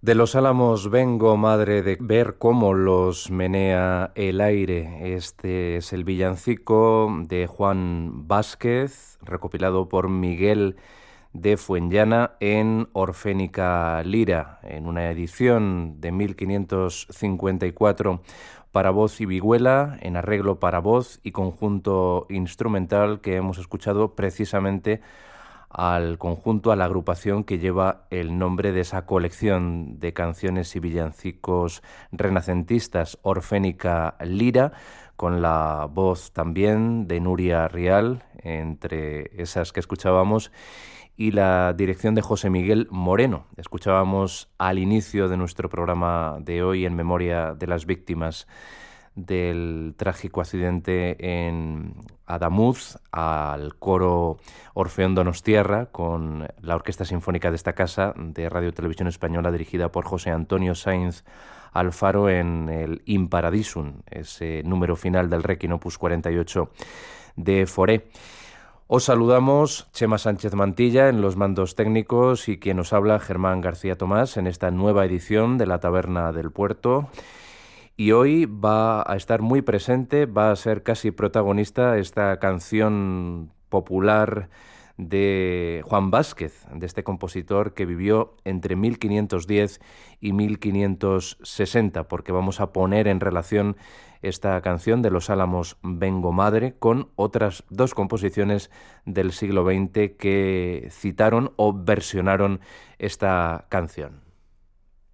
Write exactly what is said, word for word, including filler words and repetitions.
De los álamos vengo, madre, de ver cómo los menea el aire. Este es el villancico de Juan Vázquez, recopilado por Miguel de Fuenllana en Orfénica Lira, en una edición de mil quinientos cincuenta y cuatro para voz y vihuela, en arreglo para voz y conjunto instrumental que hemos escuchado precisamente al conjunto, a la agrupación que lleva el nombre de esa colección de canciones y villancicos renacentistas, Orfénica Lira, con la voz también de Nuria Rial, entre esas que escuchábamos, y la dirección de José Miguel Moreno. Escuchábamos al inicio de nuestro programa de hoy en memoria de las víctimas del trágico accidente en Adamuz al coro Orfeón Donostiarra con la Orquesta Sinfónica de esta casa de Radio y Televisión Española dirigida por José Antonio Sainz Alfaro en el In Paradisum, ese número final del Requiem opus cuarenta y ocho de Foré. Os saludamos, Chema Sánchez Mantilla en los mandos técnicos y quien nos habla, Germán García Tomás, en esta nueva edición de La Taberna del Puerto. Y hoy va a estar muy presente, va a ser casi protagonista esta canción popular de Juan Vázquez, de este compositor que vivió entre mil quinientos diez y mil quinientos sesenta, porque vamos a poner en relación esta canción de Los Álamos Vengo Madre con otras dos composiciones del siglo veinte que citaron o versionaron esta canción.